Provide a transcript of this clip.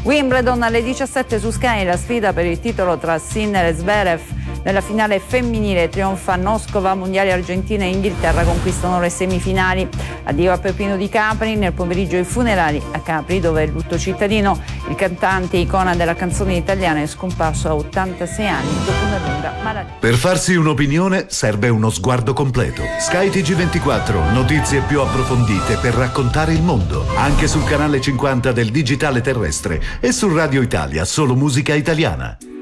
Wimbledon alle 17 su Sky, la sfida per il titolo tra Sinner e Zverev. Nella finale femminile trionfa Noskova, mondiali Argentina e Inghilterra conquistano le semifinali. Addio a Peppino Di Capri, nel pomeriggio i funerali a Capri dove è il lutto cittadino. Il cantante icona della canzone italiana è scomparso a 86 anni dopo una lunga malattia. Per farsi un'opinione serve uno sguardo completo. Sky TG24, notizie più approfondite per raccontare il mondo. Anche sul canale 50 del digitale terrestre e su Radio Italia, solo musica italiana.